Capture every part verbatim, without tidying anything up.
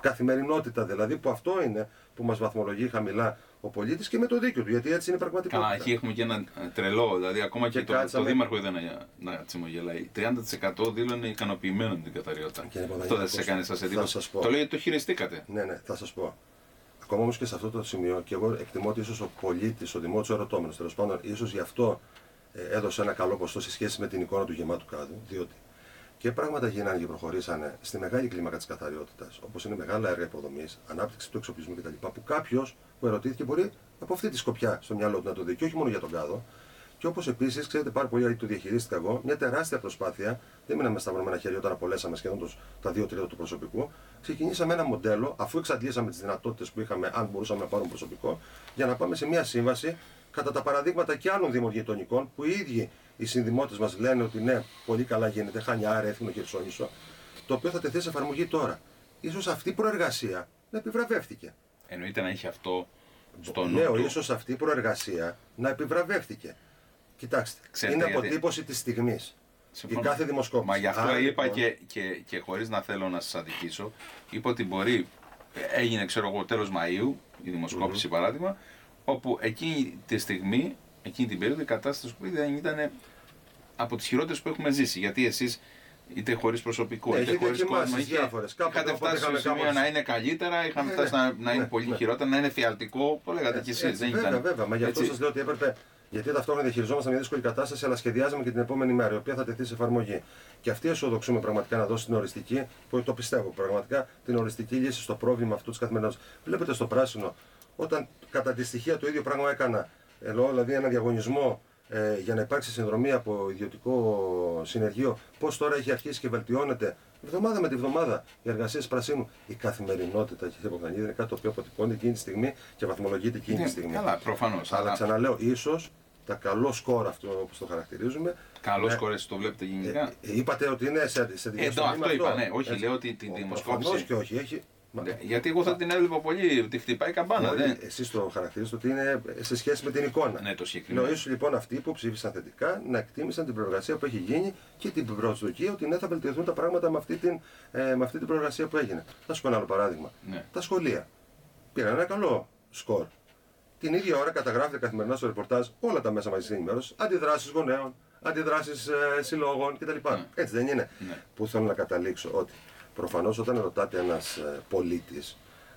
καθημερινότητα δηλαδή, που αυτό είναι που μας βαθμολογεί χαμηλά ο πολίτης και με το δίκιο του, γιατί έτσι είναι πραγματικότητα. Καλά, εκεί έχουμε και ένα τρελό, δηλαδή ακόμα και, και το, κάτσαμε... το δήμαρχο είδε να, να τσιμογελάει. τριάντα τοις εκατό δήλωνε ηχανοποιημένο με την καθαριότητα. Αυτό δεν σε κάνει σας εντύπωση? Το λέει ότι το χειριστήκατε. Ναι, ναι, θα σας πω. Ακόμα όμως και σε αυτό το σημείο, και εγώ εκτιμώ ότι ίσως ο πολίτης, ο δημότης, ο ερωτώμενος, τέλος πάντων, ίσως γι' αυτό ε, έδωσε ένα καλό ποστό σε σχέση με την εικόνα του γεμάτου κάδου, διότι και πράγματα γίνανε και προχωρήσανε στη μεγάλη κλίμακα της καθαριότητας, όπως είναι μεγάλα έργα υποδομής, ανάπτυξη του εξοπλισμού κτλ. Που κάποιος που ερωτήθηκε μπορεί από αυτή τη σκοπιά στο μυαλό του να το δει, και όχι μόνο για τον κάδο. Και όπως επίσης, ξέρετε πάρα πολύ, γιατί το διαχειρίστηκα εγώ, μια τεράστια προσπάθεια, δεν μείναμε με σταυρωμένα χέρια όταν απολέσαμε σχεδόν τους, τα δύο τρίτα του προσωπικού. Ξεκινήσαμε ένα μοντέλο, αφού εξαντλήσαμε τις δυνατότητες που είχαμε, αν μπορούσαμε να πάρουμε προσωπικό, για να πάμε σε μια σύμβαση κατά τα παραδείγματα και άλλων δήμων γειτονικών, που οι ίδιοι οι συνδημότες μας λένε ότι ναι, πολύ καλά γίνεται, Χανιά, Ρέθυμνο, Χερσόνησο, το οποίο θα τεθεί σε εφαρμογή τώρα. Ίσως αυτή η προεργασία να επιβραβεύτηκε. Εννοείται να έχει αυτό στο νου. Λέω, ίσως αυτή η προεργασία να επιβραβεύτηκε. Κοιτάξτε, ξέρετε, είναι αποτύπωση γιατί... της στιγμής. Συμφωνώ. Η κάθε δημοσκόπηση. Μα γι' αυτό Άρα, είπα λοιπόν... και, και, και χωρίς να θέλω να σας αδικήσω, είπα ότι μπορεί, έγινε ξέρω εγώ τέλος Μαΐου, η δημοσκόπηση mm-hmm. παράδειγμα, όπου εκείνη τη στιγμή, εκείνη την περίοδο η κατάσταση που δεν ήταν από τις χειρότερες που έχουμε ζήσει. Γιατί εσείς είτε χωρίς προσωπικό, ναι, είτε χωρίς κόσμο, είχατε φτάσει στο σημείο κάπως... να είναι καλύτερα, είχαμε ναι, φτάσει ναι, να, να είναι ναι, πολύ ναι. χειρότερα, να είναι φιαλτικό, το λέγατε κι εσείς. Δεν βέβαια, ήταν... βέβαια, μα γι' αυτό σας λέω ότι έπρεπε. Γιατί ταυτόχρονα διαχειριζόμασταν μια δύσκολη κατάσταση, αλλά σχεδιάζαμε και την επόμενη μέρα, η οποία θα τεθεί σε εφαρμογή. Και αυτή αισιοδοξούμε πραγματικά να δώσει την οριστική, που το πιστεύω, πραγματικά την οριστική λύση στο πρόβλημα αυτού τη καθημερινότητας. Βλέπετε στο πράσινο, όταν κατά τη στοιχεία το ίδιο πράγμα έκανα, ενώ δηλαδή ένα διαγωνισμό ε, για να υπάρξει συνδρομή από ιδιωτικό συνεργείο, πώς τώρα έχει αρχίσει και βελτιώνεται εβδομάδα με τη βδομάδα οι εργασίες πρασίνου. Η καθημερινότητα και η υποκανίδα είναι κάτι το οποίο αποτυπώνεται εκείνη τη στιγμή και βαθμολογείται εκείνη τη στιγμή. Καλά, προφανώς. Αλλά, αλλά ξαναλέω, ίσως τα καλό σκορ αυτό όπως το χαρακτηρίζουμε. Καλό ναι, σκορ, εσύ το βλέπετε γενικά. Ε, ε, είπατε ότι είναι σε, σε Εδώ αυτό είπα, ναι. Όχι, έτσι, λέω ότι την δημοσκόπηση. Προφανώς και όχι. Έχει, ναι, γιατί εγώ θα την έβλεπα πολύ, ότι χτυπάει καμπάνα. Ναι. Εσείς το χαρακτηρίζετε ότι είναι σε σχέση με την εικόνα. Ναι, το συγκεκριμένο. Λέω, ίσως λοιπόν αυτοί που ψήφισαν θετικά να εκτίμησαν την προεργασία που έχει γίνει και την προσδοκία ότι ναι, θα βελτιωθούν τα πράγματα με αυτή την, ε, με αυτή την προεργασία που έγινε. Θα σου πω ένα άλλο παράδειγμα. Ναι. Τα σχολεία πήραν ένα καλό σκορ. Την ίδια ώρα καταγράφεται καθημερινά στο ρεπορτάζ όλα τα μέσα μαζικής ενημέρωσης, αντιδράσεις γονέων, αντιδράσεις ε, συλλόγων κτλ. Ναι. Έτσι δεν είναι? Ναι. Που θέλω να καταλήξω ότι προφανώς όταν ρωτάτε ένας ε, πολίτης,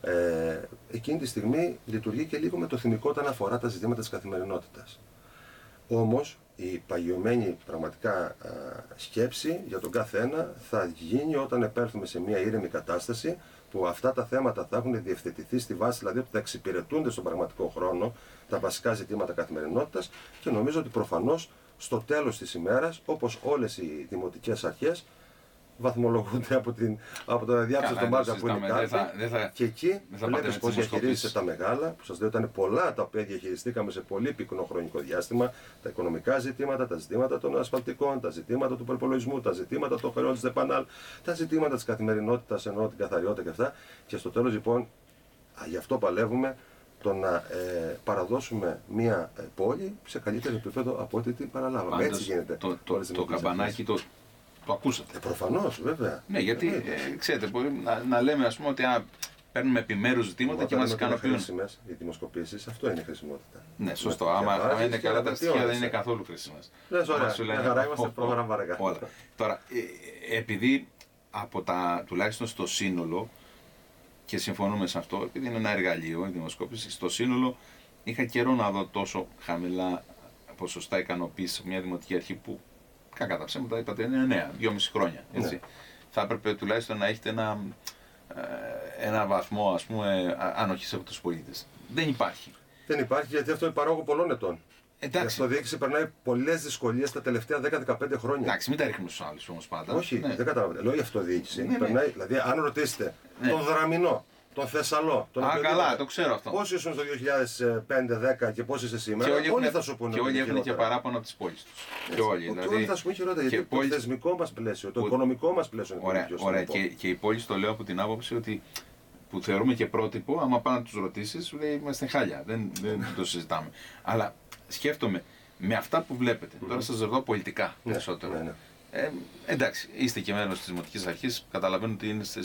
ε, εκείνη τη στιγμή λειτουργεί και λίγο με το θυμικό όταν αφορά τα ζητήματα της καθημερινότητας. Όμως η παγιωμένη πραγματικά ε, σκέψη για τον κάθε ένα θα γίνει όταν επέλθουμε σε μια ήρεμη κατάσταση που αυτά τα θέματα θα έχουν διευθετηθεί στη βάση, δηλαδή ότι θα εξυπηρετούνται στον πραγματικό χρόνο τα βασικά ζητήματα καθημερινότητας, και νομίζω ότι προφανώς στο τέλος της ημέρας, όπως όλες οι δημοτικές αρχές, βαθμολογούνται από, την, από το διάψευστο στον Μάρκα που είναι κάτω. Και εκεί βλέπεις πώς διαχειρίζεσαι τα μεγάλα, που σας λέω ήταν πολλά τα οποία διαχειριστήκαμε σε πολύ πυκνό χρονικό διάστημα, τα οικονομικά ζητήματα, τα ζητήματα των ασφαλτικών, τα ζητήματα του προπολογισμού, τα ζητήματα των χρεών της ΔΕΠΑΝΑΛ, τα ζητήματα της καθημερινότητας, εννοώ την καθαριότητα και αυτά. Και στο τέλος λοιπόν, γι' αυτό παλεύουμε, το να ε, παραδώσουμε μια ε, πόλη σε καλύτερο επίπεδο από ό,τι την παραλάβαμε. Πάντως, έτσι γίνεται. Το, το, το, το καμπανάκι το. Το ακούσατε. Ε, προφανώς, βέβαια. Ναι, γιατί ε, ξέρετε, μπορεί να, να λέμε ας πούμε ότι α, παίρνουμε επιμέρους ζητήματα και μας ικανοποιούν. Οι δημοσκοπήσεις, αυτό είναι η χρησιμότητα. Ναι, σωστό. Άμα, άμα είναι καλά τα στοιχεία, δεν είναι καθόλου χρήσιμες. Ναι, ωραία. Μια χαρά είμαστε πρόγραμμα βαρεγά. Τώρα, ε, επειδή από τα, τουλάχιστον στο σύνολο, και συμφωνούμε σε αυτό, επειδή είναι ένα εργαλείο η δημοσκόπηση, στο σύνολο είχα καιρό να δω τόσο χαμηλά ποσοστά ικανοποίηση σε μια δημοτική αρχή που. Κακά τα ψέματα, είπατε είναι νέα, δυόμιση χρόνια. Έτσι. Ναι. Θα έπρεπε τουλάχιστον να έχετε ένα, ένα βαθμό, ας πούμε, ανοχής από τους πολίτες. Δεν υπάρχει. Δεν υπάρχει, γιατί αυτό είναι παράγω πολλών ετών. Εντάξει. Η αυτοδιοίκηση περνάει πολλές δυσκολίες τα τελευταία δέκα με δεκαπέντε χρόνια. Εντάξει, μην τα ρίχνουμε στους άλλους όμως πάντα. Όχι, ναι. δεν καταλαβαίνετε. Λέω η αυτοδιοίκηση. Ναι, περνάει, ναι. Δηλαδή, αν ρωτήσετε ναι. τον Δραμηνό, τον Θεσσαλό, τον Α, καλά, το ξέρω αυτό. Πόσοι ήσουν στο δύο χιλιάδες πέντε δέκα και πόσοι είσαι σήμερα, και όλοι, όλοι έχουν, θα σου πούνε. Και όλοι έχουν και παράπονα από τις πόλεις τους. Έτσι, και όλοι. Και δηλαδή, όλοι θα σου πούνε χειρότερα, γιατί πόλεις... το θεσμικό μας πλαίσιο, το που... οικονομικό μας πλαίσιο είναι ωραία, πιο ωραία. Και, και οι πόλεις το λέω από την άποψη ότι που θεωρούμε και πρότυπο, άμα πάνε να τους ρωτήσεις, σου λέει είμαστε χάλια, δεν, δεν το συζητάμε. Αλλά σκέφτομαι, με αυτά που βλέπετε, mm-hmm. τώρα σας ρωτώ πολιτικά περισσότερο. Ναι, ναι, ναι. Ε, εντάξει, είστε και μέλος της Δημοτικής Αρχής, καταλαβαίνω ότι είναι